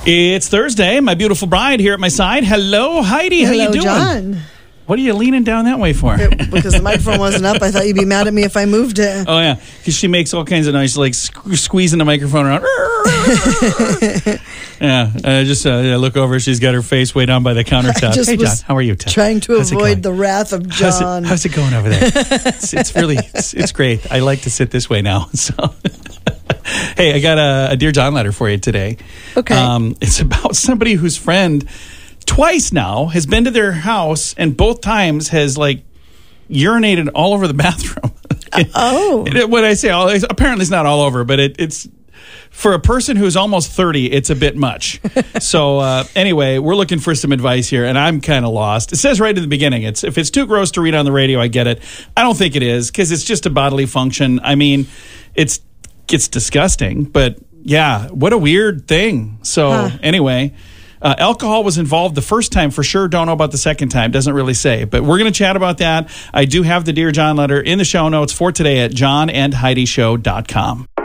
It's Thursday. My beautiful bride here at my side. Hello, Heidi. How you doing? John. What are you leaning down that way for? Because the microphone wasn't up. I thought you'd be mad at me if I moved it. Oh, yeah. Because she makes all kinds of noise, like squeezing the microphone around. Yeah. I just look over. She's got her face way down by the countertop. Hey, John. How are you? Trying to avoid the wrath of John. How's it going over there? It's really, it's great. I like to sit this way now. So, hey, I got a Dear John letter for you today. Okay. It's about somebody whose friend twice now has been to their house and both times has urinated all over the bathroom. When I say all, apparently it's not all over, but it's for a person who's almost 30, it's a bit much. So anyway, we're looking for some advice here, and I'm kind of lost. It says right at the beginning, if it's too gross to read on the radio, I get it. I don't think it is, because it's just a bodily function. I mean, it's disgusting, but yeah, what a weird thing. So anyway, alcohol was involved the first time for sure. Don't know about the second time. Doesn't really say. But we're going to chat about that. I do have the Dear John letter in the show notes for today at johnandheidishow.com.